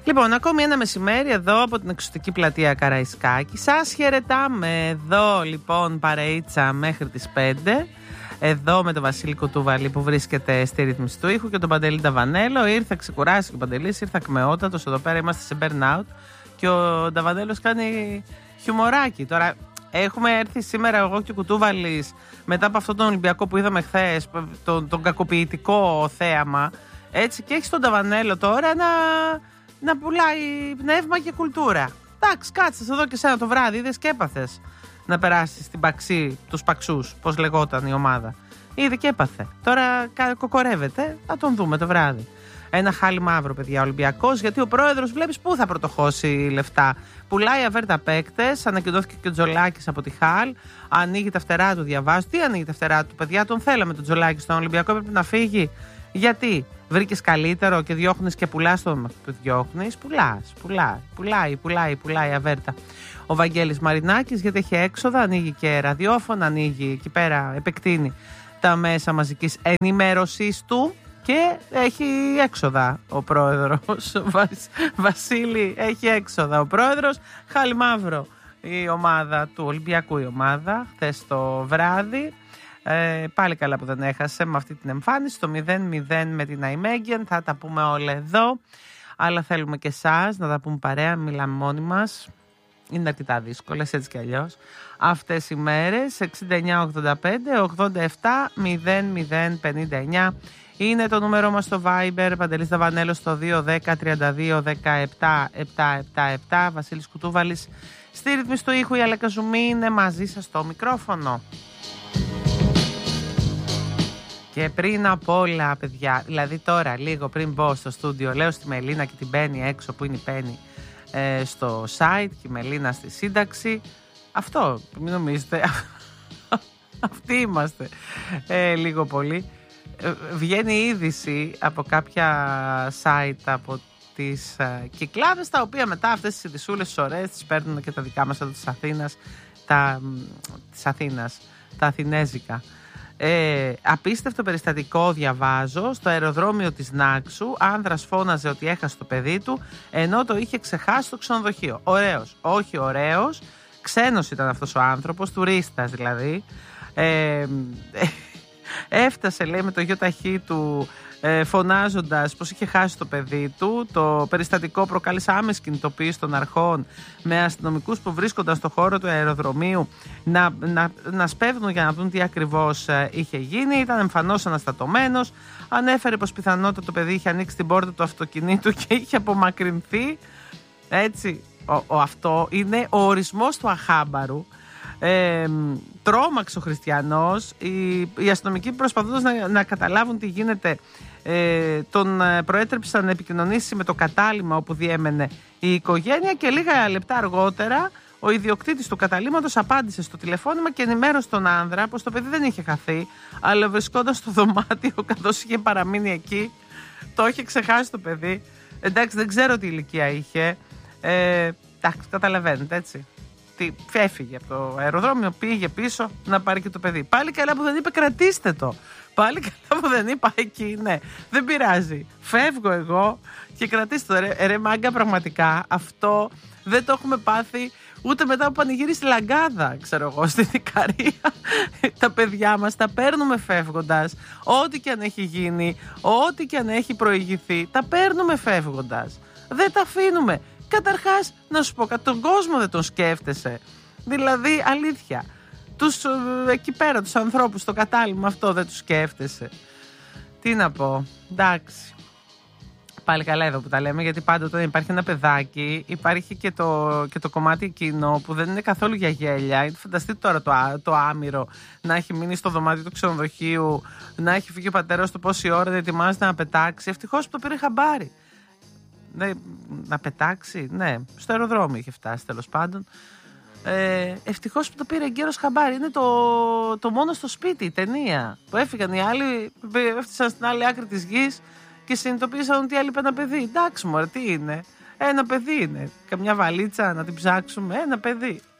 Λοιπόν, ακόμη ένα μεσημέρι εδώ από την εξωτική πλατεία Καραϊσκάκη. Σας χαιρετάμε εδώ λοιπόν παρεΐτσα μέχρι τις 5. Εδώ με τον Βασίλη Κουτούβαλη που βρίσκεται στη ρύθμιση του ήχου και τον Παντελή Νταβανέλο. Ήρθε ξεκουράσει ο Παντελής, ήρθε ακμεότατος. Εδώ πέρα είμαστε σε burnout και ο Νταβανέλος κάνει χιουμοράκι. Τώρα έχουμε έρθει σήμερα εγώ και ο Κουτούβαλης μετά από αυτόν τον Ολυμπιακό που είδαμε χθες, τον κακοποιητικό θέαμα. Έτσι, και έχει τον Νταβανέλο τώρα να πουλάει πνεύμα και κουλτούρα. Εντάξει, κάτσε εδώ και σένα το βράδυ, είδες και έπαθες να περάσει στην Παξί, τους Παξούς, πώς λεγόταν η ομάδα. Είδε και έπαθε. Τώρα κοκορεύεται, θα τον δούμε το βράδυ. Ένα χάλι μαύρο, παιδιά, Ολυμπιακός, γιατί ο πρόεδρος βλέπεις πού θα πρωτοχώσει λεφτά. Πουλάει αβέρτα παίκτες, ανακοινώθηκε και ο Τζολάκης από τη Χαλ. Ανοίγει τα φτερά του, διαβάζω. Τι ανοίγει τα φτερά του, παιδιά, τον θέλαμε τον Τζολάκη στον Ολυμπιακό, έπρεπε να φύγει. Γιατί βρήκες καλύτερο και διώχνεις και πουλάς το διώχνεις, πουλάει αβέρτα. Ο Βαγγέλης Μαρινάκης, γιατί έχει έξοδα, ανοίγει και ραδιόφωνο, ανοίγει εκεί πέρα, επεκτείνει τα μέσα μαζικής ενημέρωσης του και έχει έξοδα ο πρόεδρος. Βασίλη, έχει έξοδα ο πρόεδρος. Χάλι μαύρο η ομάδα του Ολυμπιακού, η ομάδα χθες το βράδυ. Πάλι καλά που δεν έχασε με αυτή την εμφάνιση. Το 0-0 με την Αϊμέγγεν. Θα τα πούμε όλα εδώ. Αλλά θέλουμε και εσάς να τα πούμε παρέα. Μιλάμε μόνοι μας. Είναι αρκετά δύσκολες έτσι κι αλλιώς αυτές οι μέρες. 69-85-87-00-59 είναι το νούμερο μας στο Viber. Παντελής Δαβανέλος στο 210-32-17-777. Βασίλης Κουτούβαλης στη ρύθμιση του ήχου. Η Αλέκα Ζουμή είναι μαζί σας στο μικρόφωνο. Και πριν απ' όλα, παιδιά, δηλαδή τώρα λίγο πριν μπω στο στούντιο, λέω στη Μελίνα και την Πέννη έξω που είναι η Πέννη στο site και η Μελίνα στη σύνταξη. Αυτό, μην νομίζετε, αυτοί είμαστε λίγο πολύ. Βγαίνει η είδηση από κάποια site από τις Κυκλάδες, τα οποία μετά αυτές τις ειδησούλες τις ωραίες τις παίρνουν και τα δικά μας εδώ της Αθήνας, τα αθηνέζικα. Απίστευτο περιστατικό διαβάζω στο αεροδρόμιο της Νάξου. Άνδρας φώναζε ότι έχασε το παιδί του ενώ το είχε ξεχάσει στο ξενοδοχείο. Ωραίος, όχι ωραίος, ξένος ήταν αυτός ο άνθρωπος, τουρίστας δηλαδή. Έφτασε, λέει, με το γιοταχή του φωνάζοντας πως είχε χάσει το παιδί του. Το περιστατικό προκάλεσε άμεση κινητοποίηση των αρχών, με αστυνομικούς που βρίσκονταν στο χώρο του αεροδρομίου να σπέβδουν για να δουν τι ακριβώς είχε γίνει. Ήταν εμφανώς αναστατωμένος. Ανέφερε πως πιθανότατα το παιδί είχε ανοίξει την πόρτα του αυτοκινήτου και είχε απομακρυνθεί. Έτσι, αυτό είναι ο ορισμός του αχάμπαρου. Τρόμαξε ο χριστιανός. Οι αστυνομικοί προσπαθώντας να καταλάβουν τι γίνεται, τον προέτρεψαν να επικοινωνήσει με το κατάλημα όπου διέμενε η οικογένεια και λίγα λεπτά αργότερα ο ιδιοκτήτης του καταλήμματος απάντησε στο τηλεφώνημα και ενημέρωσε τον άνδρα πως το παιδί δεν είχε χαθεί, αλλά βρισκόταν στο δωμάτιο καθώς είχε παραμείνει εκεί. Το είχε ξεχάσει το παιδί. Εντάξει, δεν ξέρω τι ηλικία είχε. Εντάξει, καταλαβαίνετε, έτσι. Έφυγε από το αεροδρόμιο, πήγε πίσω να πάρει και το παιδί. Πάλι καλά που δεν είπε κρατήστε το. Πάλι καλά που δεν είπα εκεί, ναι, δεν πειράζει. Φεύγω εγώ και κρατήστε το. Ρε μάγκα, πραγματικά αυτό δεν το έχουμε πάθει ούτε μετά από πανηγύρι στη Λαγκάδα, ξέρω εγώ, στην Ικαρία. Τα παιδιά μας τα παίρνουμε φεύγοντας. Ό,τι και αν έχει γίνει, ό,τι και αν έχει προηγηθεί, τα παίρνουμε φεύγοντας. Δεν τα αφήνουμε. Καταρχάς, να σου πω κάτι, τον κόσμο δεν τον σκέφτεσαι. Δηλαδή, αλήθεια, εκεί πέρα τους ανθρώπους στο κατάλημα αυτό δεν τους σκέφτεσαι. Τι να πω, εντάξει. Πάλι καλά εδώ που τα λέμε, γιατί πάντα όταν υπάρχει ένα παιδάκι υπάρχει και το κομμάτι εκείνο που δεν είναι καθόλου για γέλια. Φανταστείτε τώρα το άμυρο να έχει μείνει στο δωμάτιο του ξενοδοχείου, να έχει φύγει ο πατέρας του πόση ώρα, δεν ετοιμάζεται να πετάξει. Ευτυχώς που το πήρε χαμπάρι. Να πετάξει, ναι, στο αεροδρόμιο είχε φτάσει τέλος πάντων. Ευτυχώς που το πήρε εγκαίρος χαμπάρι. Είναι το μόνο στο σπίτι, η ταινία που έφυγαν οι άλλοι, έφτασαν στην άλλη άκρη της γης και συνειδητοποίησαν ότι έλειπε ένα παιδί. Εντάξει μωρέ, τι είναι, ένα παιδί είναι, καμιά βαλίτσα να την ψάξουμε, ένα παιδί.